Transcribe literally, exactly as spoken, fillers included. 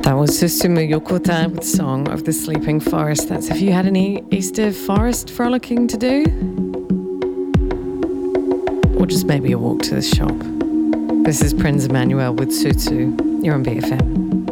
That was Susumu Yokota with Song of the Sleeping Forest. That's if you had any Easter forest frolicking to do. Or just maybe a walk to the shop. This is Prince Emmanuel with Sutu. You're on B F M.